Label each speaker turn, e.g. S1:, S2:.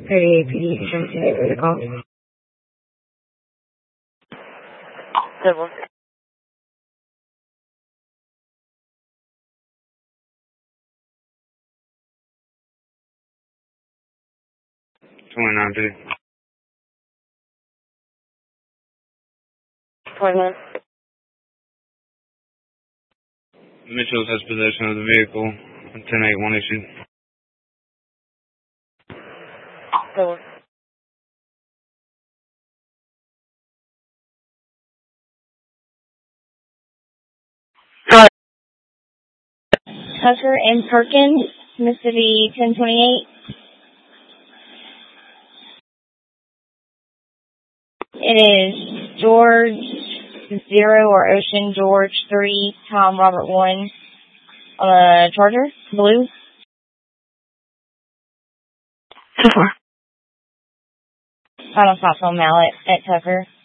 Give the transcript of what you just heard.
S1: APD, call.
S2: Good one.
S3: $29.50.
S2: 21.
S3: Mitchell has possession of the vehicle. 10-8-1 issue.
S2: Good one.
S4: Tucker and Perkins, Mississippi 1028. It is George 0 or Ocean George 3, Tom Robert 1 on a Charger, blue.
S2: So far.
S4: Final stop on Mallet at Tucker.